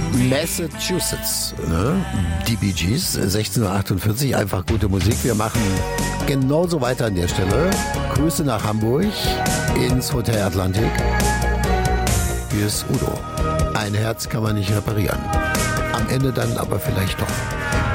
Massachusetts, ne? Die Bee Gees, 16:48 Uhr, einfach gute Musik. Wir machen genauso weiter an der Stelle. Grüße nach Hamburg ins Hotel Atlantik. Hier ist Udo. Ein Herz kann man nicht reparieren. Am Ende dann aber vielleicht doch.